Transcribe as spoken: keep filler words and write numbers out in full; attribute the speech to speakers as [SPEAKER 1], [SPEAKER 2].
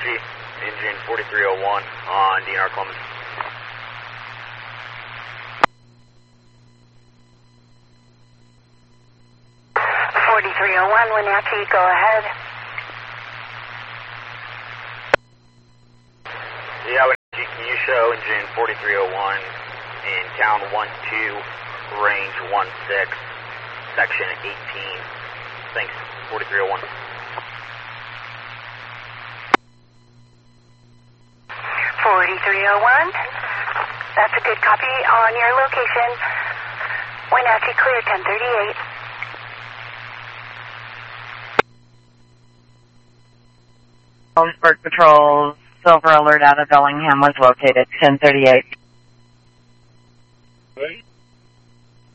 [SPEAKER 1] Wenatchee, engine forty-three oh one on D N R Columbus.
[SPEAKER 2] forty-three oh one, Wenatchee, go ahead.
[SPEAKER 1] Yeah, Wenatchee, can you show engine forty-three oh one in town one two, range one six, section eighteen. Thanks, forty-three oh one.
[SPEAKER 2] forty-three oh one, that's a good copy on your location. Wenatchee clear ten thirty-eight.
[SPEAKER 3] Ellensburg Patrol, Silver Alert out of Bellingham was located, ten thirty-eight.
[SPEAKER 4] Right.